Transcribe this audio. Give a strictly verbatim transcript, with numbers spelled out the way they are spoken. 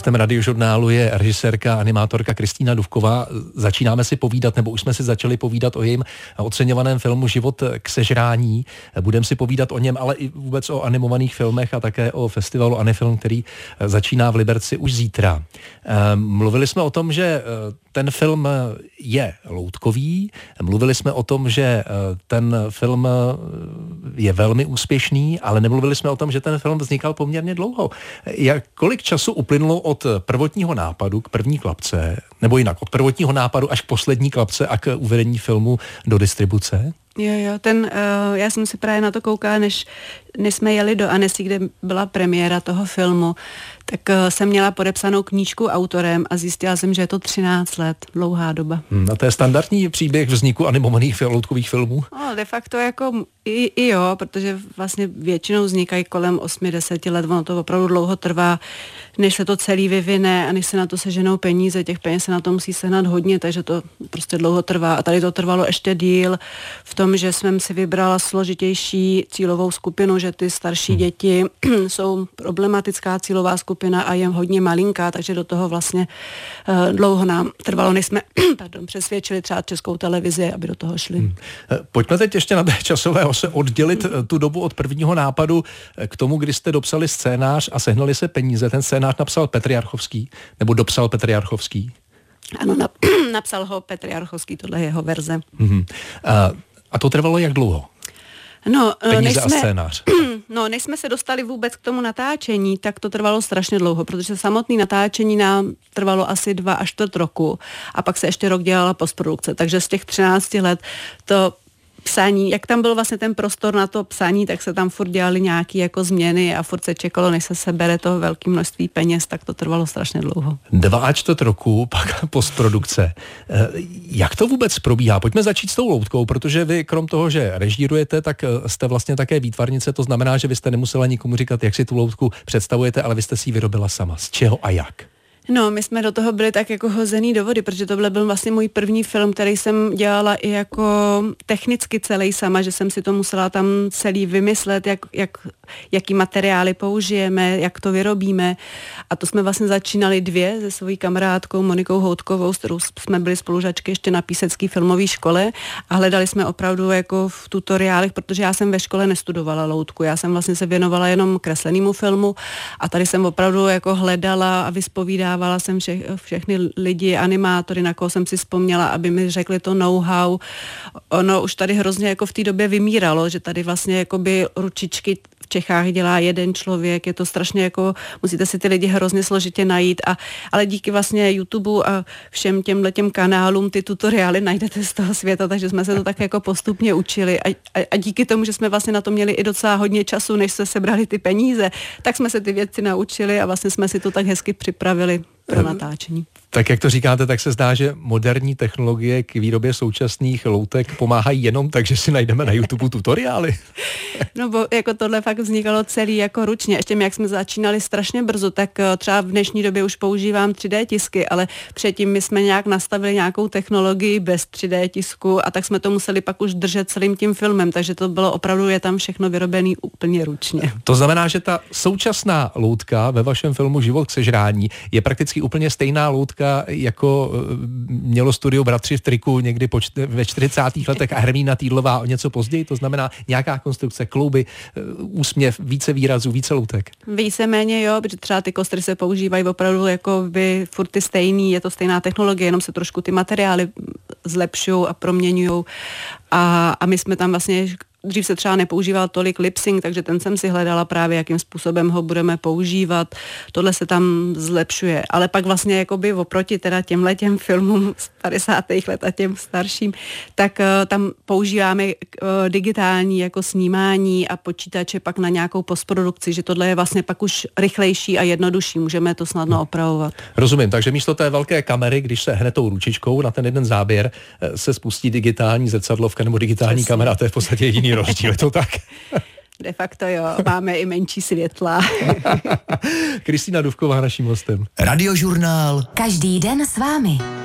Hostem Radiožurnálu je režisérka, animátorka Kristýna Dufková. Začínáme si povídat, nebo už jsme si začali povídat o jejím oceňovaném filmu Život k sežrání. Budeme si povídat o něm, ale i vůbec o animovaných filmech a také o festivalu Anifilm, který začíná v Liberci už zítra. Mluvili jsme o tom, že ten film je loutkový, mluvili jsme o tom, že ten film je velmi úspěšný, ale nemluvili jsme o tom, že ten film vznikal poměrně dlouho. Jak, kolik času uplynulo od prvotního nápadu k první klapce, nebo jinak, od prvotního nápadu až k poslední klapce a k uvedení filmu do distribuce? Jo, jo, ten, uh, já jsem si právě na to koukala, než, než jsme jeli do Annecy, kde byla premiéra toho filmu, tak uh, jsem měla podepsanou knížku autorem a zjistila jsem, že je to třináct let, dlouhá doba. Hmm, a to je standardní příběh vzniku animovaných loutkových filmů? No, de facto jako i, i jo, protože vlastně většinou vznikají kolem osmi deseti let, ono to opravdu dlouho trvá, než se to celý vyvine a než se na to seženou peníze, těch peněz se na to musí sehnat hodně, takže to prostě dlouho trvá a tady to trvalo ještě díl v tom, že jsem si vybrala složitější cílovou skupinu, že ty starší hmm. děti jsou problematická cílová skupina a je hodně malinká, takže do toho vlastně uh, dlouho nám trvalo, než jsme pardon, přesvědčili třeba Českou televizi, aby do toho šli. Hmm. Pojďme teď ještě na té časové ose oddělit hmm. tu dobu od prvního nápadu k tomu, kdy jste dopsali scénář a sehnali se peníze. Ten scénář napsal Petr Jarchovský, nebo dopsal Petr Jarchovský? Ano, nap, napsal ho Petr Jarchovský, tohle je jeho verze. Hmm. A, a to trvalo jak dlouho? No, Peníze než a jsme, scénář. No, než jsme se dostali vůbec k tomu natáčení, tak to trvalo strašně dlouho, protože samotné natáčení nám trvalo asi dva až čtvrt roku a pak se ještě rok dělala postprodukce, takže z těch třinácti let to psaní, jak tam byl vlastně ten prostor na to psaní, tak se tam furt dělaly nějaké jako změny a furt se čekalo, než se sebere to velké množství peněz, tak to trvalo strašně dlouho. Dva a čtvrt roku, pak postprodukce. Jak to vůbec probíhá? Pojďme začít s tou loutkou, protože vy krom toho, že režírujete, tak jste vlastně také výtvarnice, to znamená, že vy jste nemusela nikomu říkat, jak si tu loutku představujete, ale vy jste si ji vyrobila sama. Z čeho a jak? No, my jsme do toho byli tak jako hozený do vody, protože to byl vlastně můj první film, který jsem dělala i jako technicky celý sama, že jsem si to musela tam celý vymyslet, jak, jak, jaký materiály použijeme, jak to vyrobíme. A to jsme vlastně začínali dvě se svojí kamarádkou Monikou Houtkovou, s kterou jsme byli spolužačky ještě na Písecké filmové škole a hledali jsme opravdu jako v tutoriálech, protože já jsem ve škole nestudovala loutku, já jsem vlastně se věnovala jenom kreslenému filmu a tady jsem opravdu jako hledala a vyspovídala Dávala jsem vše, všechny lidi, animátory, na koho jsem si vzpomněla, aby mi řekli to know-how. Ono už tady hrozně jako v té době vymíralo, že tady vlastně jakoby ručičky v Čechách dělá jeden člověk, je to strašně jako, musíte si ty lidi hrozně složitě najít, a, ale díky vlastně YouTube a všem těmhletěm kanálům ty tutoriály najdete z toho světa, takže jsme se to tak jako postupně učili a, a, a díky tomu, že jsme vlastně na to měli i docela hodně času, než se sebrali ty peníze, tak jsme se ty věci naučili a vlastně jsme si to tak hezky připravili pro natáčení. Tak jak to říkáte, tak se zdá, že moderní technologie k výrobě současných loutek pomáhají jenom tak, že si najdeme na YouTube tutoriály. No bo jako tohle fakt vznikalo celý jako ručně. Ještě jak jsme začínali strašně brzo, tak třeba v dnešní době už používám tři dé tisky, ale předtím my jsme nějak nastavili nějakou technologii bez tři dé tisku a tak jsme to museli pak už držet celým tím filmem, takže to bylo opravdu, je tam všechno vyrobený úplně ručně. To znamená, že ta současná loutka ve vašem filmu Život k sežrání je prakticky úplně stejná loutka, jako mělo studio Bratři v triku někdy po čty, ve čtyřicátých letech a Hermína Týdlová o něco později, to znamená nějaká konstrukce, klouby, úsměv, více výrazů, více loutek. Víceméně jo, protože třeba ty kostry se používají opravdu jako by furt ty stejný, je to stejná technologie, jenom se trošku ty materiály zlepšují a proměňují a, a my jsme tam vlastně dřív se třeba nepoužíval tolik lip-sync, takže ten jsem si hledala právě, jakým způsobem ho budeme používat. Tohle se tam zlepšuje. Ale pak vlastně jakoby oproti teda těmhletěm filmům z padesátých let a těm starším, tak uh, tam používáme uh, digitální jako snímání a počítače pak na nějakou postprodukci, že tohle je vlastně pak už rychlejší a jednodušší. Můžeme to snadno opravovat. Rozumím, takže místo té velké kamery, když se hne tou ručičkou na ten jeden záběr, se spustí digitální zrcadlovka nebo digitální Přesně. kamera, to je v podstatě jediný rozdíl, je to tak? De facto jo, máme i menší světla. Kristýna Dufková naším hostem. Radiožurnál. Každý den s vámi.